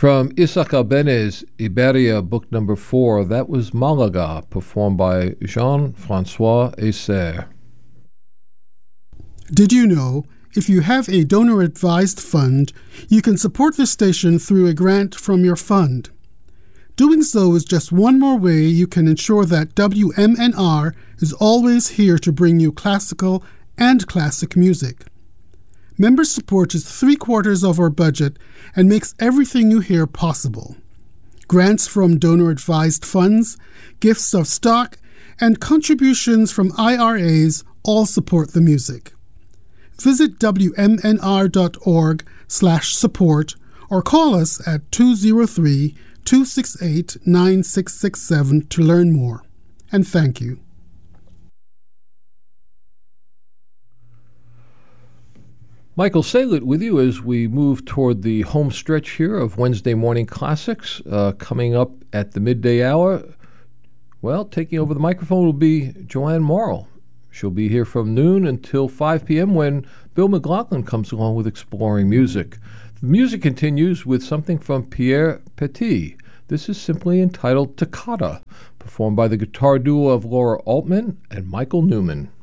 From Isaac Albene's Iberia, book number 4, that was Malaga, performed by Jean-Francois Acer. Did you know, if you have a donor-advised fund, you can support this station through a grant from your fund. Doing so is just one more way you can ensure that WMNR is always here to bring you classical and classic music. Member support is 3/4 of our budget and makes everything you hear possible. Grants from donor-advised funds, gifts of stock, and contributions from IRAs all support the music. Visit WMNR.org/support or call us at 203-268-9667 to learn more. And thank you. Michael Saylett with you as we move toward the home stretch here of Wednesday Morning Classics. Coming up at the midday hour, well, taking over the microphone will be Joanne Morrill. She'll be here from noon until 5 p.m. when Bill McLaughlin comes along with Exploring Music. The music continues with something from Pierre Petit. This is simply entitled Toccata, performed by the guitar duo of Laura Altman and Michael Newman.